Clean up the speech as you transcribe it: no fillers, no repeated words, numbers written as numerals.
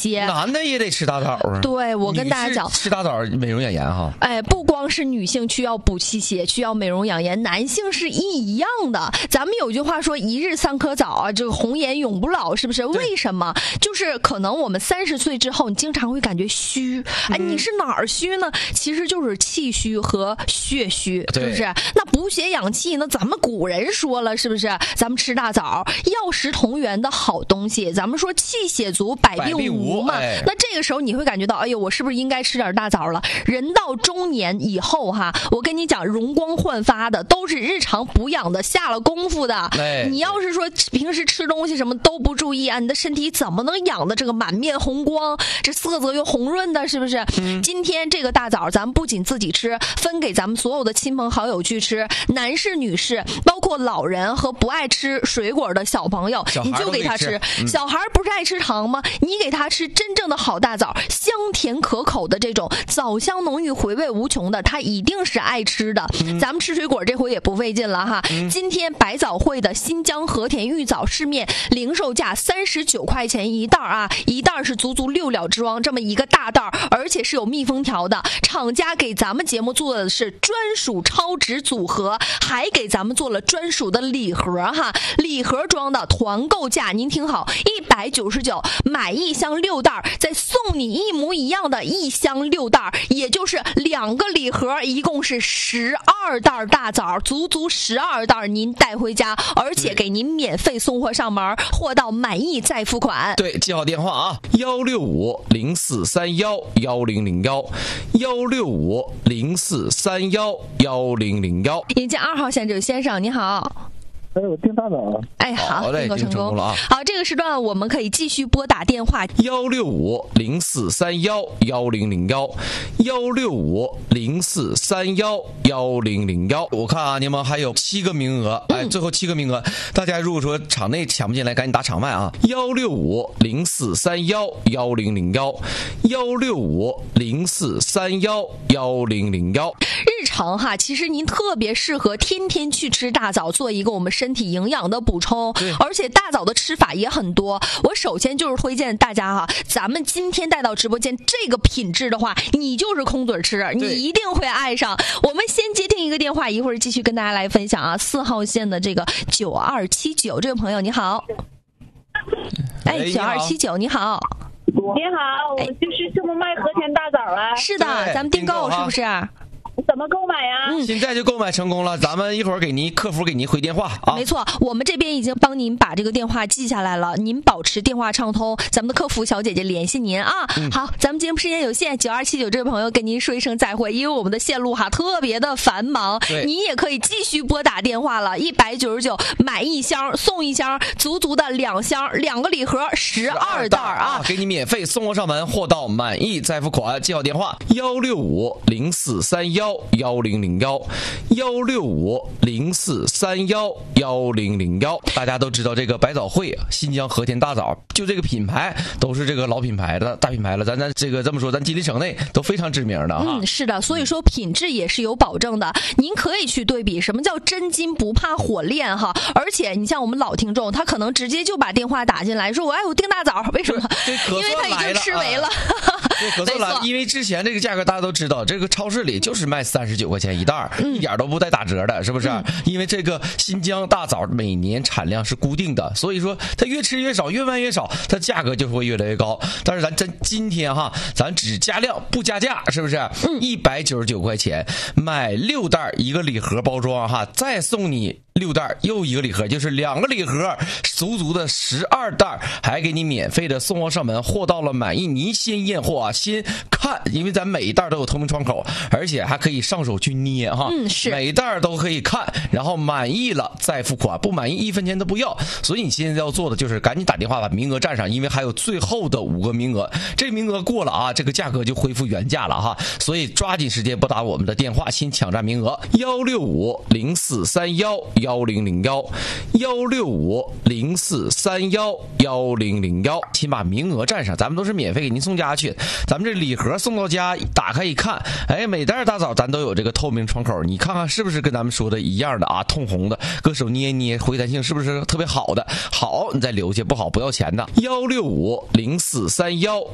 些。 男的也得吃大枣啊。 对，我跟大家讲， 吃大枣美容养颜哈。 不光是女性需要补气血，需要美容养颜，男性是一样的。咱们有句话说一日3颗枣啊，这个红颜永不老，是不是？为什么？就是可能我们30岁之后，你经常会感觉虚。你是哪儿虚呢？其实就是气虚和血虚，是不是？那补血养气呢？咱们古人说了，是不是？咱们吃大枣，药食同源的好东西。咱们说气血足，百病无嘛。那这个时候你会感觉到，哎呦，我是不是应该吃点大枣了？人到中年以后哈，我跟你讲，容光焕发的都是日常补养的，下了功夫的。你要是说平时吃东西什么都不注意啊，你的身体怎么能养的这个满面红光，这色泽又红润的，是不是？今天这个大枣，咱们不仅自己吃，分给咱们所有的亲朋好友去吃，男士、女士，包括老人和不爱吃水果的小朋友，你就给他吃。小孩不是爱吃糖吗？你给他吃真正的好大枣，香甜可口的这种枣香浓郁、回味无穷的，他一定是爱吃的。咱们吃水果这回也不费劲了哈。今天百枣汇的新疆和田玉枣市面零售价39块钱一袋啊，一袋是足足6两装这么一个大袋，而且是有密封条的。厂家给咱们节目做的是专属超值组合，还给咱们做了专属的礼盒哈。礼盒装的团购价，您听好，199，买1箱6袋，再送你一模一样的1箱6袋，也就是2个礼盒，一共是12袋大枣，足足12袋您带回家，而且给您免费送货上门，货到满意再付款。 对，记好电话啊，16504311001，16504311001。 迎接2号线这位先生，你好。 我订大枣。 好，订购成功了啊！ 好，这个时段我们可以继续拨打电话 ，16504311001，16504311001。我看啊，你们还有7个名额，最后7个名额，大家如果说场内抢不进来，赶紧打场外啊，16504311001，16504311001。 日常哈，其实您特别适合天天去吃大枣，做一个我们身体营养的补充。而且大枣的吃法也很多。我首先就是推荐大家哈，咱们今天带到直播间这个品质的话，你就是空嘴吃，你一定会爱上。我们先接听一个电话，一会儿继续跟大家来分享啊。4号线的这个9279这位朋友你好，9279你好。 你好，我就是这么卖和田大枣啊。 是的，咱们订购是不是？ 怎么购买呀？ 现在就购买成功了，咱们一会儿给您客服给您回电话啊。 没错，我们这边已经帮您把这个电话记下来了，您保持电话畅通，咱们的客服小姐姐联系您啊。好，咱们节目时间有限，9279这位朋友跟您说一声再会，因为我们的线路哈特别的繁忙，您也可以继续拨打电话了，199买1箱送1箱，足足的2箱，2个礼盒12袋啊， 给你免费送货上门，货到满意再付款。记好电话，16504311001，16504311001。大家都知道这个百枣汇新疆和田大枣，就这个品牌都是这个老品牌的大品牌了，咱这个这么说，咱吉林省内都非常知名的啊。 是的，所以说品质也是有保证的。您可以去对比什么叫真金不怕火炼哈。而且你像我们老听众，他可能直接就把电话打进来说，我订大枣，为什么？因为他已经吃没了。 可算了，因为之前这个价格大家都知道，这个超市里就是卖39块钱一袋，一点都不带打折的，是不是？因为这个新疆大枣每年产量是固定的，所以说它越吃越少，越卖越少，它价格就会越来越高。但是咱今天哈，咱只加量不加价，是不是？199块钱买6袋一个礼盒包装哈，再送你6袋又一个礼盒，就是2个礼盒，足足的12袋，还给你免费的送货上门，货到了满意，您先验货啊，先看，因为咱每一袋都有透明窗口，而且还可以上手去捏哈， 是每一袋都可以看，然后满意了再付款，不满意1分钱都不要。所以你现在要做的就是赶紧打电话把名额占上，因为还有最后的5个名额，这名额过了啊，这个价格就恢复原价了哈，所以抓紧时间拨打我们的电话，先抢占名额，16504311001，16504311001，先把名额占上，咱们都是免费给您送家去，咱们这礼盒送到家，打开一看，每袋大枣咱都有这个透明窗口，你看看是不是跟咱们说的一样的啊？通红的，搁手捏捏，回弹性是不是特别好的？好，你再留下，不好不要钱的。1650431